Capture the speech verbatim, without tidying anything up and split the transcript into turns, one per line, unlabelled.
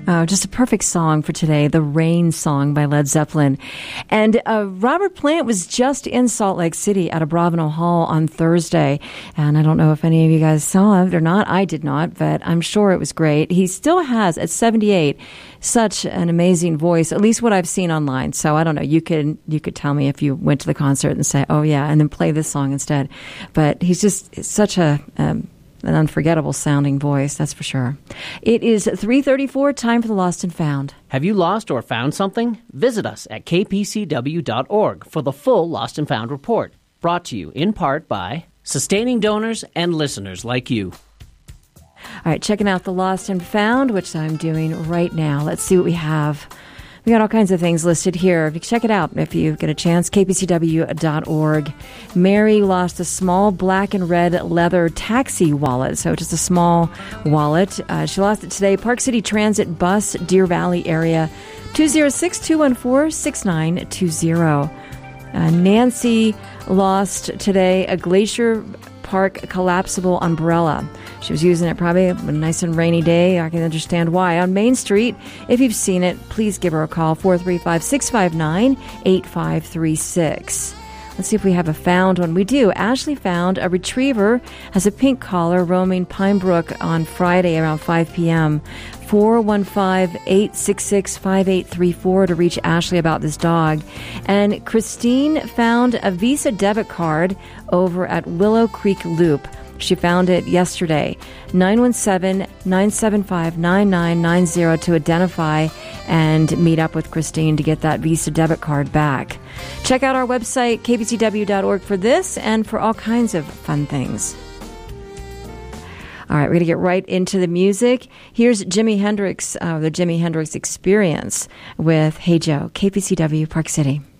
Oh, just a perfect song for today, The Rain Song by Led Zeppelin. And uh, Robert Plant was just in Salt Lake City at Abravanel Hall on Thursday. And I don't know if any of you guys saw it or not. I did not, but I'm sure it was great. He still has, at seventy-eight, such an amazing voice, at least what I've seen online. So I don't know. You could, you could tell me if you went to the concert and say, oh, yeah, and then play this song instead. But he's just such a... Um, an unforgettable sounding voice, that's for sure. It is three thirty-four, time for the Lost and Found.
Have you lost or found something? Visit us at k p c w dot org for the full Lost and Found report. Brought to you in part by sustaining donors and listeners like you.
All right, checking out the Lost and Found, which I'm doing right now. Let's see what we have. We got all kinds of things listed here. You can check it out if you get a chance, k p c w dot org. Mary lost a small black and red leather taxi wallet, so just a small wallet. Uh, she lost it today. Park City Transit bus, Deer Valley area, two oh six, two one four, six nine two oh. Uh, Nancy lost today a Glacier Park collapsible umbrella. She was using it probably a nice and rainy day. I can understand why. On Main Street, if you've seen it, please give her a call, four three five, six five nine, eight five three six. Let's see if we have a found one. We do. Ashley found a retriever has a pink collar roaming Pine Brook on Friday around five p.m. four one five, eight six six, five eight three four to reach Ashley about this dog. And Christine found a Visa debit card over at Willow Creek Loop. She found it yesterday. nine one seven, nine seven five, nine nine nine zero to identify and meet up with Christine to get that Visa debit card back. Check out our website, k b c w dot org, for this and for all kinds of fun things. All right, we're going to get right into the music. Here's Jimi Hendrix, uh, the Jimi Hendrix Experience with Hey Joe, K P C W, Park City.